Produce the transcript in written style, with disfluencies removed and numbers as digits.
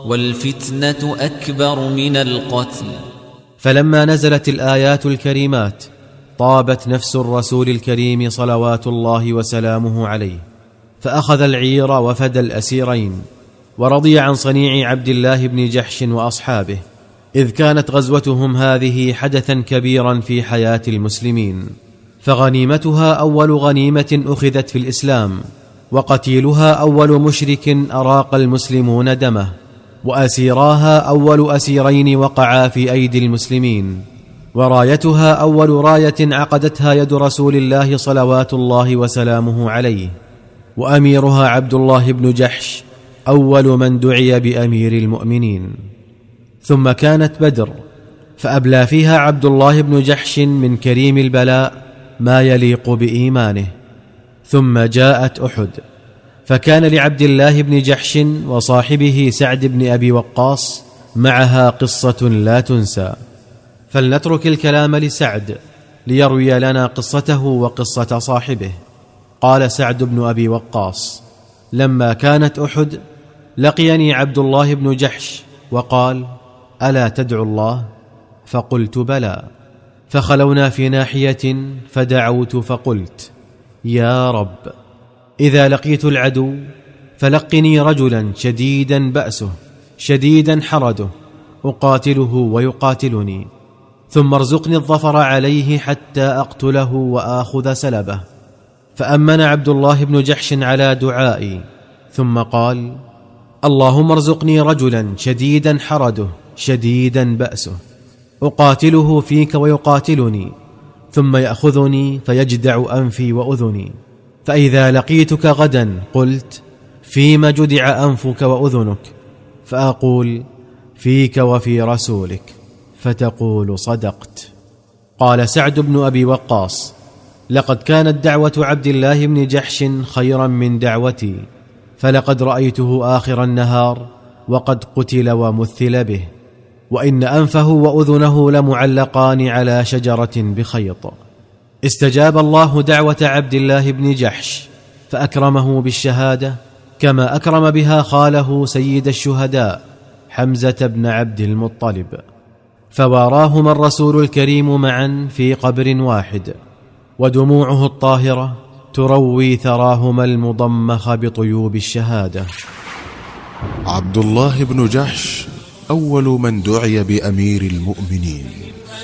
والفتنة أكبر من القتل. فلما نزلت الآيات الكريمات طابت نفس الرسول الكريم صلوات الله وسلامه عليه، فأخذ العير وفدى الأسيرين، ورضي عن صنيع عبد الله بن جحش وأصحابه، إذ كانت غزوتهم هذه حدثا كبيرا في حياة المسلمين، فغنيمتها أول غنيمة أخذت في الإسلام، وقتيلها أول مشرك أراق المسلمون دمه، وأسيراها أول أسيرين وقعا في أيدي المسلمين، ورايتها أول راية عقدتها يد رسول الله صلوات الله وسلامه عليه، وأميرها عبد الله بن جحش أول من دعي بأمير المؤمنين. ثم كانت بدر، فأبلى فيها عبد الله بن جحش من كريم البلاء ما يليق بإيمانه. ثم جاءت أحد، فكان لعبد الله بن جحش وصاحبه سعد بن أبي وقاص معها قصة لا تنسى، فلنترك الكلام لسعد ليروي لنا قصته وقصة صاحبه. قال سعد بن أبي وقاص: لما كانت أحد لقيني عبد الله بن جحش وقال: ألا تدعو الله؟ فقلت: بلى. فخلونا في ناحية فدعوت فقلت: يا رب، إذا لقيت العدو فلقني رجلا شديدا بأسه شديدا حرده أقاتله ويقاتلني، ثم ارزقني الظفر عليه حتى أقتله وآخذ سلبه. فأمن عبد الله بن جحش على دعائي، ثم قال: اللهم ارزقني رجلا شديدا حرده شديدا بأسه أقاتله فيك ويقاتلني، ثم يأخذني فيجدع أنفي وأذني، فإذا لقيتك غدا قلت: فيما جدع أنفك وأذنك؟ فأقول: فيك وفي رسولك، فتقول: صدقت. قال سعد بن أبي وقاص: لقد كانت دعوة عبد الله بن جحش خيرا من دعوتي، فلقد رأيته آخر النهار وقد قتل ومثل به، وإن أنفه وأذنه لمعلقان على شجرة بخيط. استجاب الله دعوة عبد الله بن جحش فأكرمه بالشهادة، كما أكرم بها خاله سيد الشهداء حمزة بن عبد المطلب، فواراهما الرسول الكريم معا في قبر واحد، ودموعه الطاهرة تروي ثراهما المضمخ بطيوب الشهادة. عبد الله بن جحش أول من دعي بأمير المؤمنين.